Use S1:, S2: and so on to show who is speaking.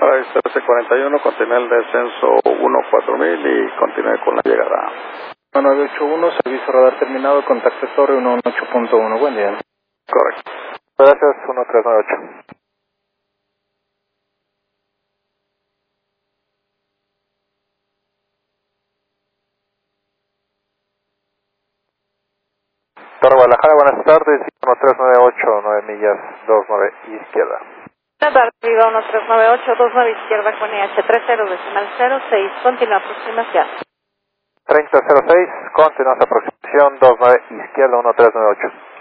S1: Ahí está C41, continúa el descenso 14000 y continúe con la llegada.
S2: 981, servicio radar terminado, contacto torre 118.1, buen día.
S1: Correcto.
S3: Gracias, 1398. Torre Guadalajara, buenas tardes, 1398, 9 millas, 29 izquierda.
S4: Buenas tardes, Viva 1398, 29 izquierda con EH30 continúa aproximación.
S3: 3006, continúa aproximación, 29 izquierda, 1398.